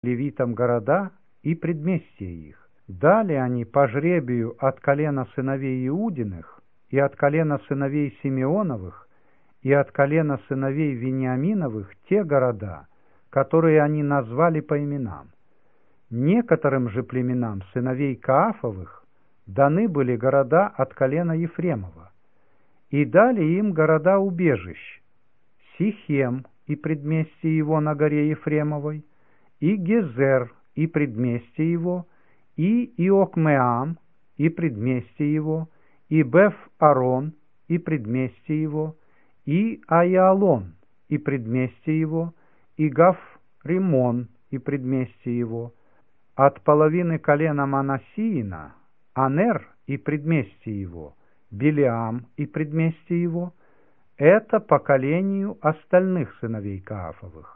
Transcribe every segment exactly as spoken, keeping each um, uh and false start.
левитам города и предместья их. Дали они по жребию от колена сыновей Иудиных, и от колена сыновей Симеоновых, и от колена сыновей Вениаминовых те города, которые они назвали по именам. Некоторым же племенам сыновей Каафовых даны были города от колена Ефремова, и дали им города убежищ: Сихем и предместье его на горе Ефремовой, и Гезер и предместье его, и Иокмеам и предместье его, и Беф-Арон и предместье его, и Аиалон и предместье его, и Гав-Римон и предместье его. От половины колена Манассиина Анер и предместье его, Билеам и предместье его. Это по колению остальных сыновей Каафовых.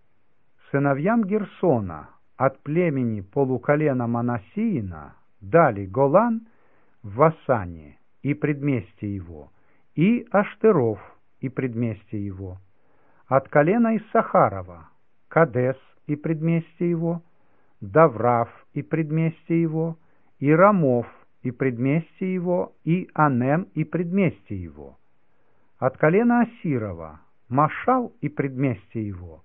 Сыновьям Герсона от племени полуколена Манассиина дали Голан в Васане и предместье его, и Аштеров и предместье его. От колена Иссахарова Кадес и предместье его, Даврав и предместье его, и Рамов и предместье его, и Анем и предместье его. От колена Асирова Машал и предместье его,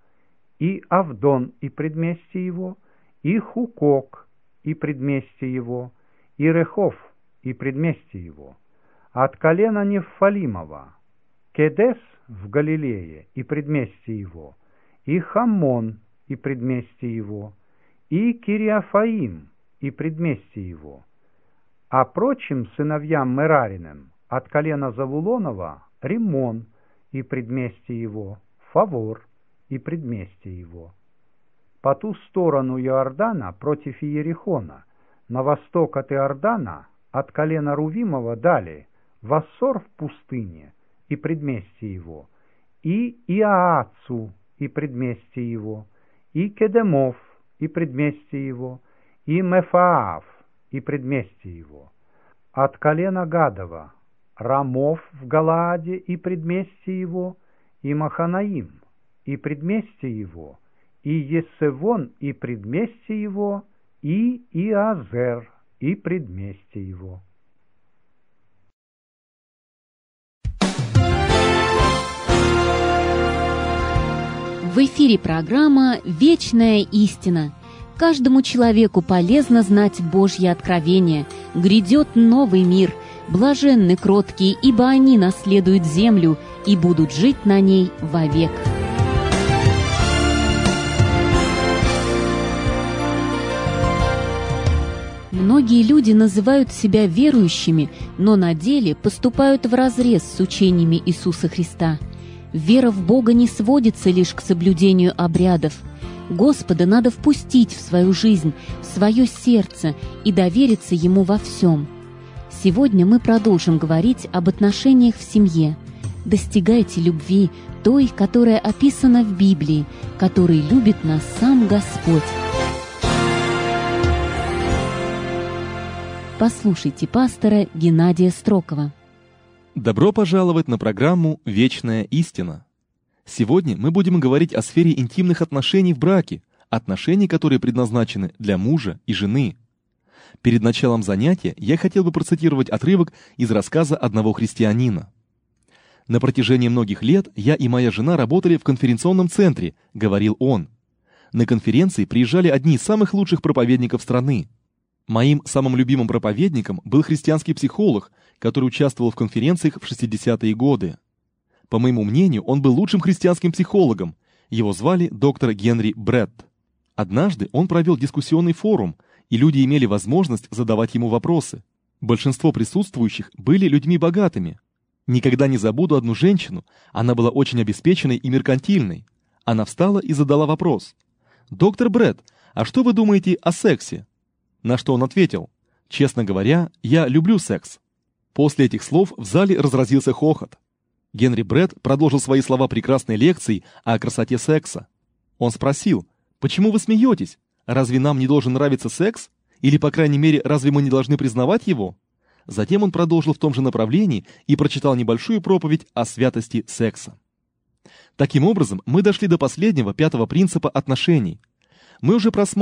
и Авдон и предместье его, и Хукок и предместье его, и Рехов и предместье его. От колена Нефалимова Кедес в Галилее и предместье его, и Хамон и предместье его, и Кириафаим и предместье его. А прочим сыновьям Мерариным от колена Завулонова Римон и предместье его, Фавор и предместье его. По ту сторону Иордана против Иерихона, на восток от Иордана, от колена Рувимова дали Вассор в пустыне и предместье его, и Иаацу и предместье его, и Кедемов и предместье его, и Мефаав и предместье его. От колена Гадова Рамов в Галааде и предместье его, и Маханаим и предместье его, и Есевон и предместье его, и Иазер и предместье его. В эфире программа «Вечная истина». Каждому человеку полезно знать Божье откровение. Грядет новый мир. Блаженны кроткие, ибо они наследуют землю и будут жить на ней вовек. Многие люди называют себя верующими, но на деле поступают вразрез с учениями Иисуса Христа. Вера в Бога не сводится лишь к соблюдению обрядов. Господа надо впустить в свою жизнь, в свое сердце и довериться Ему во всем. Сегодня мы продолжим говорить об отношениях в семье. Достигайте любви, той, которая описана в Библии, которой любит нас сам Господь. Послушайте пастора Геннадия Строкова. Добро пожаловать на программу «Вечная истина». Сегодня мы будем говорить о сфере интимных отношений в браке, отношений, которые предназначены для мужа и жены. Перед началом занятия я хотел бы процитировать отрывок из рассказа одного христианина. «На протяжении многих лет я и моя жена работали в конференционном центре», — говорил он. «На конференции приезжали одни из самых лучших проповедников страны. Моим самым любимым проповедником был христианский психолог, который участвовал в конференциях в шестидесятые годы. По моему мнению, он был лучшим христианским психологом. Его звали доктор Генри Бретт. Однажды он провел дискуссионный форум, и люди имели возможность задавать ему вопросы. Большинство присутствующих были людьми богатыми. Никогда не забуду одну женщину, она была очень обеспеченной и меркантильной. Она встала и задала вопрос: «Доктор Бретт, а что вы думаете о сексе?» На что он ответил: «Честно говоря, я люблю секс». После этих слов в зале разразился хохот. Генри Бретт продолжил свои слова прекрасной лекцией о красоте секса. Он спросил: «Почему вы смеетесь? Разве нам не должен нравиться секс? Или, по крайней мере, разве мы не должны признавать его?» Затем он продолжил в том же направлении и прочитал небольшую проповедь о святости секса. Таким образом, мы дошли до последнего, пятого принципа отношений. Мы уже просматривали